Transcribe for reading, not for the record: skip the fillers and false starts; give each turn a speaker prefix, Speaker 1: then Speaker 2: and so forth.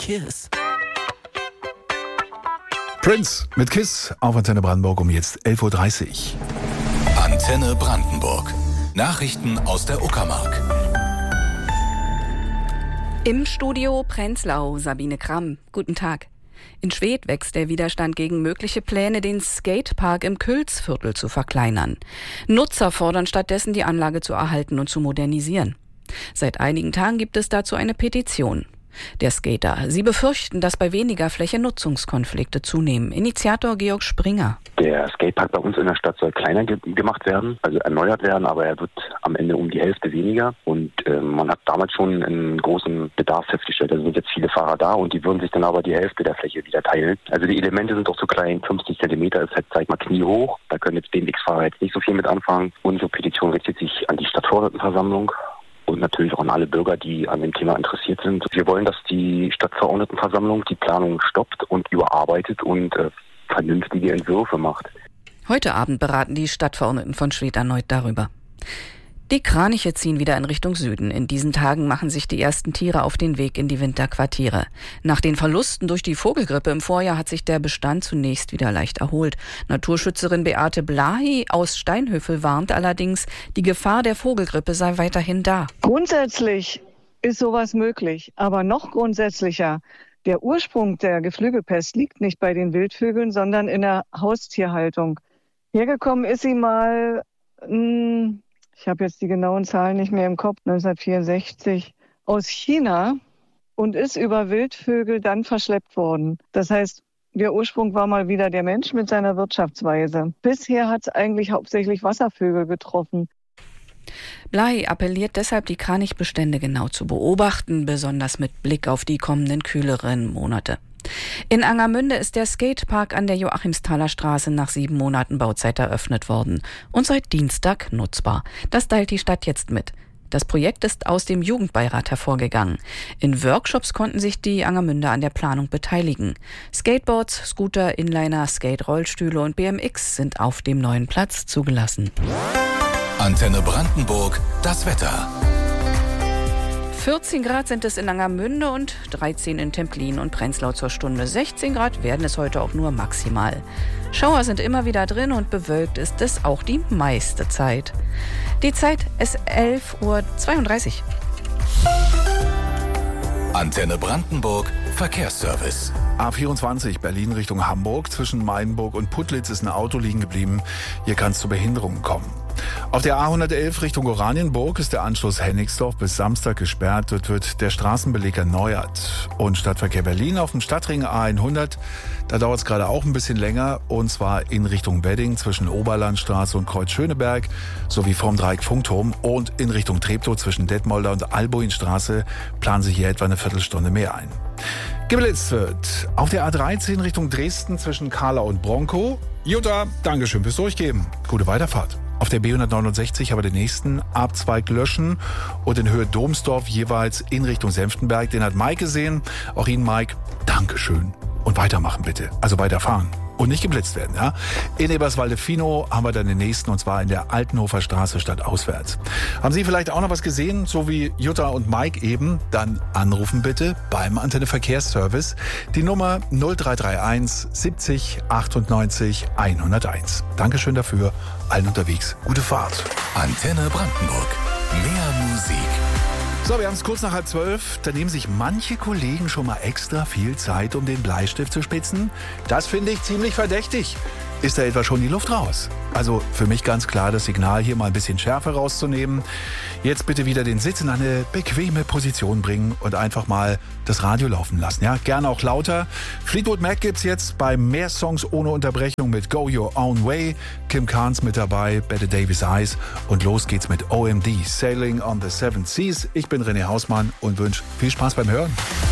Speaker 1: Kiss.
Speaker 2: Prince mit Kiss auf Antenne Brandenburg um jetzt 11.30 Uhr.
Speaker 3: Antenne Brandenburg. Nachrichten aus der Uckermark.
Speaker 4: Im Studio Prenzlau, Sabine Kramm. Guten Tag. In Schwedt wächst der Widerstand gegen mögliche Pläne, den Skatepark im Külsviertel zu verkleinern. Nutzer fordern stattdessen, die Anlage zu erhalten und zu modernisieren. Seit einigen Tagen gibt es dazu eine Petition. Der Skater. Sie befürchten, dass bei weniger Fläche Nutzungskonflikte zunehmen. Initiator Georg Springer.
Speaker 5: Der Skatepark bei uns in der Stadt soll kleiner gemacht werden, also erneuert werden, aber er wird am Ende um die Hälfte weniger. Und man hat damals schon einen großen Bedarf festgestellt. Also sind jetzt viele Fahrer da und die würden sich dann aber die Hälfte der Fläche wieder teilen. Also die Elemente sind auch zu klein, 50 Zentimeter ist halt, sag ich mal, kniehoch. Da können jetzt BMX-Fahrer jetzt nicht so viel mit anfangen. Unsere Petition richtet sich an die Stadtverordnetenversammlung und natürlich auch an alle Bürger, die an dem Thema interessiert sind. Wir wollen, dass die Stadtverordnetenversammlung die Planung stoppt und überarbeitet und vernünftige Entwürfe macht.
Speaker 4: Heute Abend beraten die Stadtverordneten von Schwedt erneut darüber. Die Kraniche ziehen wieder in Richtung Süden. In diesen Tagen machen sich die ersten Tiere auf den Weg in die Winterquartiere. Nach den Verlusten durch die Vogelgrippe im Vorjahr hat sich der Bestand zunächst wieder leicht erholt. Naturschützerin Beate Blahy aus Steinhöfel warnt allerdings, die Gefahr der Vogelgrippe sei weiterhin da.
Speaker 6: Grundsätzlich ist sowas möglich, aber noch grundsätzlicher. Der Ursprung der Geflügelpest liegt nicht bei den Wildvögeln, sondern in der Haustierhaltung. Hergekommen ist sie mal, ich habe jetzt die genauen Zahlen nicht mehr im Kopf, 1964, aus China und ist über Wildvögel dann verschleppt worden. Das heißt, der Ursprung war mal wieder der Mensch mit seiner Wirtschaftsweise. Bisher hat es eigentlich hauptsächlich Wasservögel getroffen.
Speaker 4: Blahy appelliert deshalb, die Kranichbestände genau zu beobachten, besonders mit Blick auf die kommenden kühleren Monate. In Angermünde ist der Skatepark an der Joachimsthaler Straße nach 7 Monaten Bauzeit eröffnet worden und seit Dienstag nutzbar. Das teilt die Stadt jetzt mit. Das Projekt ist aus dem Jugendbeirat hervorgegangen. In Workshops konnten sich die Angermünder an der Planung beteiligen. Skateboards, Scooter, Inliner, Skate-Rollstühle und BMX sind auf dem neuen Platz zugelassen.
Speaker 3: Antenne Brandenburg, das Wetter.
Speaker 4: 14 Grad sind es in Angermünde und 13 in Templin und Prenzlau zur Stunde. 16 Grad werden es heute auch nur maximal. Schauer sind immer wieder drin und bewölkt ist es auch die meiste Zeit. Die Zeit ist 11.32 Uhr.
Speaker 3: Antenne Brandenburg, Verkehrsservice.
Speaker 2: A24 Berlin Richtung Hamburg. Zwischen Mainburg und Putlitz ist ein Auto liegen geblieben. Hier kann es zu Behinderungen kommen. Auf der A111 Richtung Oranienburg ist der Anschluss Hennigsdorf bis Samstag gesperrt. Dort wird der Straßenbeleg erneuert. Und Stadtverkehr Berlin auf dem Stadtring A100. Da dauert es gerade auch ein bisschen länger. Und zwar in Richtung Wedding zwischen Oberlandstraße und Kreuz Schöneberg sowie vorm Dreieck Funkturm. Und in Richtung Treptow zwischen Detmolder und Albuinstraße planen Sie hier etwa eine Viertelstunde mehr ein. Geblitzt wird auf der A13 Richtung Dresden zwischen Karlau und Bronkow. Jutta, Dankeschön fürs Durchgeben. Gute Weiterfahrt. Auf der B169 haben wir den nächsten Abzweig löschen und in Höhe Domsdorf jeweils in Richtung Senftenberg. Den hat Mike gesehen. Auch Ihnen, Mike, Dankeschön. Und weitermachen bitte. Also weiterfahren. Und nicht geblitzt werden, ja? In Eberswalde-Finow haben wir dann den nächsten, und zwar in der Altenhofer Straße stadtauswärts. Haben Sie vielleicht auch noch was gesehen, so wie Jutta und Mike eben? Dann anrufen bitte beim Antenne Verkehrsservice. Die Nummer 0331 70 98 101. Dankeschön dafür. Allen unterwegs. Gute Fahrt.
Speaker 3: Antenne Brandenburg. Mehr Musik.
Speaker 2: So, wir haben es kurz nach 11:30. Da nehmen sich manche Kollegen schon mal extra viel Zeit, um den Bleistift zu spitzen. Das finde ich ziemlich verdächtig. Ist da etwa schon die Luft raus? Also für mich ganz klar das Signal, hier mal ein bisschen Schärfe rauszunehmen. Jetzt bitte wieder den Sitz in eine bequeme Position bringen und einfach mal das Radio laufen lassen. Ja, gerne auch lauter. Fleetwood Mac gibt's jetzt bei mehr Songs ohne Unterbrechung mit Go Your Own Way. Kim Carnes mit dabei, Bette Davis Eyes. Und los geht's mit OMD, Sailing on the Seven Seas. Ich bin René Hausmann und wünsche viel Spaß beim Hören.